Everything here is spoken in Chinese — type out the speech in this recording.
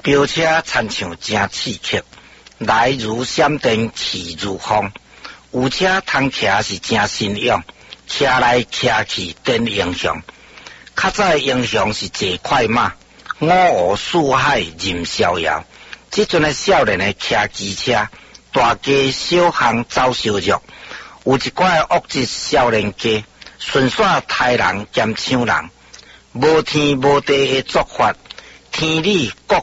飙车亲像真刺激，来如闪电去如风。有车通骑是真新颖，骑来骑去真英雄。较早的英雄是坐快马，五湖四海任逍遥。即阵的少年的骑机车，大家小巷走相约。有一寡恶质少年家，顺耍杀人兼抢人，无天无地的做法，天理各